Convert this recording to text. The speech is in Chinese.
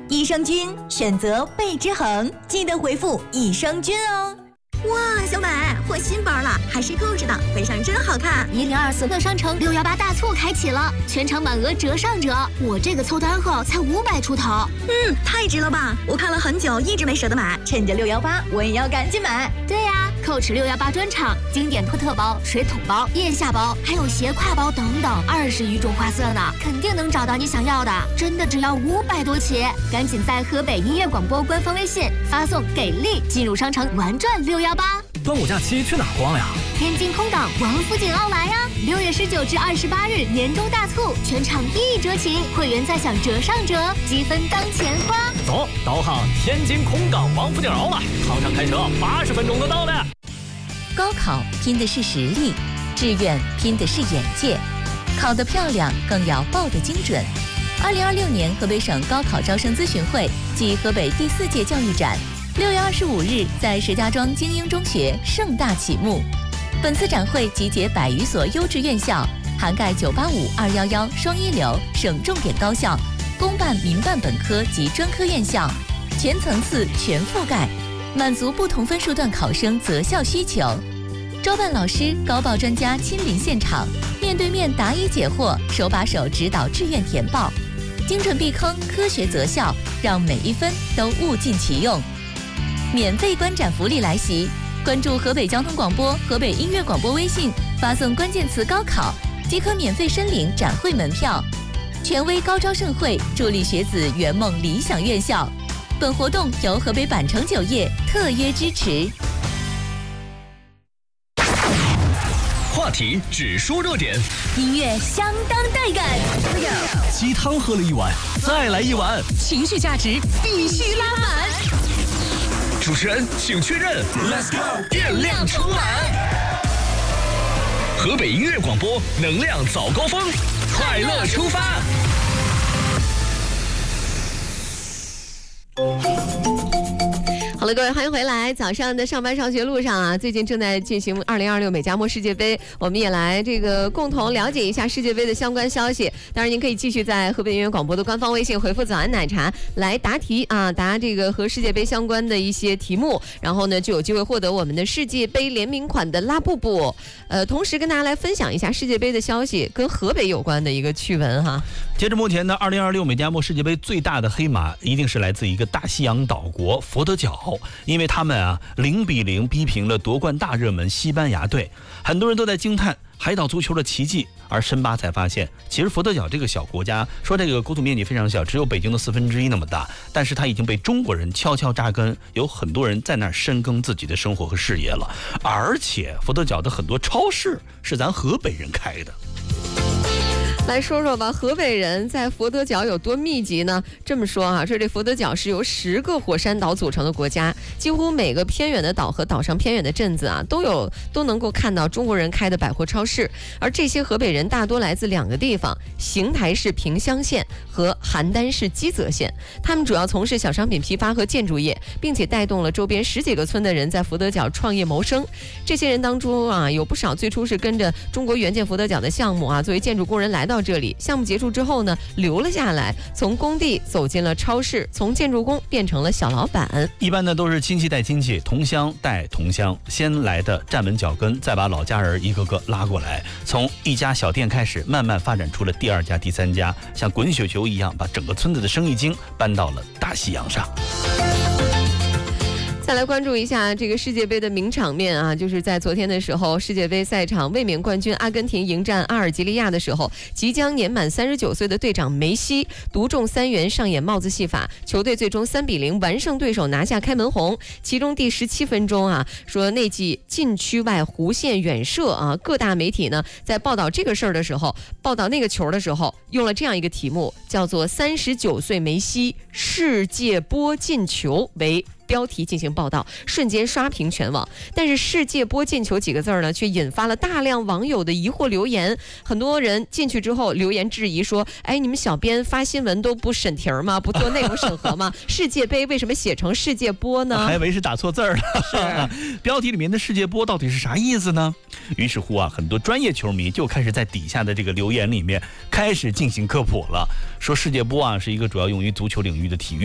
益生菌选择倍之恒，记得回复益生菌哦。 哇，小美换新包了，还是购置的，配上真好看。 1024各商城618大促开启了，全场满额折上折。我这个凑单后才500出头， 太值了吧！我看了很久，一直没舍得买， 趁着618，我也要赶紧买。 对呀，Coach 618专场，经典托特包、水桶包、腋下包，还有斜挎包等等，20余种花色呢，肯定能找到你想要的。真的只要500多起，赶紧在河北音乐广播官方微信发送“给力”进入商城玩转618。 端午假期去哪儿逛呀？ 天津空港王府井奥莱呀！6月19至28日年终大促，全场1折起，会员再享折上折，积分当钱花。 走，导航天津空港王府井奥莱，航上开车80分钟就到了。 高考拼的是实力，志愿拼的是眼界，考得漂亮更要报得精准。2026年河北省高考招生咨询会暨河北第4届教育展6月25日在石家庄精英中学盛大启幕。本次展会集结100余所优质院校，涵盖985、211双一流省重点高校、公办、民办本科及专科院校，全层次全覆盖，满足不同分数段考生择校需求。招办老师、高报专家亲临现场，面对面答疑解惑，手把手指导志愿填报，精准避坑，科学择校，让每一分都物尽其用。免费观展福利来袭，关注河北交通广播、河北音乐广播微信，发送关键词高考即可免费申领展会门票。权威高招盛会，助力学子圆梦理想院校。本活动由河北百城酒业特约支持。 话题只说热点， 音乐相当带感， 鸡汤喝了一碗，再来一碗， 情绪价值必须拉满。 主持人请确认 ，Let's go， 电量充满。河北音乐广播，能量早高峰，快乐出发。 好了，各位，欢迎回来。早上的上班上学路上啊，最近正在进行2026美加墨世界杯，我们也来共同了解一下世界杯的相关消息。当然，您可以继续在河北音乐广播的官方微信回复"早安奶茶"来答题啊，答和世界杯相关的一些题目，然后呢就有机会获得我们的世界杯联名款的拉布布。同时跟大家来分享一下世界杯的消息，跟河北有关的一个趣闻哈。 截至目前呢，2026美加墨世界杯最大的黑马一定是来自一个大西洋岛国佛得角，因为他们0-0逼平了夺冠大热门西班牙队，很多人都在惊叹海岛足球的奇迹。而深扒才发现，其实佛得角这个小国家，说这个国土面积非常小，只有北京的1/4那么大，但是它已经被中国人悄悄扎根，有很多人在那儿深耕自己的生活和事业了。而且佛得角的很多超市是咱河北人开的。 来说说吧，河北人在佛得角有多密集呢？这么说啊，说这佛得角是由10个火山岛组成的国家，几乎每个偏远的岛和岛上偏远的镇子啊，都能够看到中国人开的百货超市。而这些河北人大多来自2个地方：邢台市萍乡县和邯郸市基泽县。他们主要从事小商品批发和建筑业，并且带动了周边10几个村的人在佛得角创业谋生。这些人当中啊，有不少最初是跟着中国援建佛得角的项目啊，作为建筑工人来到这里，项目结束之后呢，留了下来，从工地走进了超市，从建筑工变成了小老板。 一般呢都是亲戚带亲戚，同乡带同乡，先来的站稳脚跟，再把老家人一个个拉过来，从一家小店开始，慢慢发展出了第2家、第3家，像滚雪球一样，把整个村子的生意经搬到了大西洋上。 再来关注一下这个世界杯的名场面啊，就是在昨天的时候，世界杯赛场卫冕冠军阿根廷迎战阿尔及利亚的时候，即将年满39岁的队长梅西独中3元上演帽子戏法，球队最终3-0完胜对手，拿下开门红。其中第17分钟啊，说那记禁区外弧线远射啊，各大媒体呢在报道这个事儿的时候，报道那个球的时候，用了这样一个题目，叫做39岁梅西世界波进球为标题进行报道，瞬间刷屏全网。但是世界波进球几个字呢，却引发了大量网友的疑惑留言。很多人进去之后留言质疑说，哎，你们小编发新闻都不审题吗？不做内容审核吗？世界杯为什么写成世界波呢？ 还以为是打错字了。是标题里面的世界波到底是啥意思呢？于是乎啊，很多专业球迷就开始在底下的这个留言里面开始进行科普了，说世界波啊是一个主要用于足球领域的体育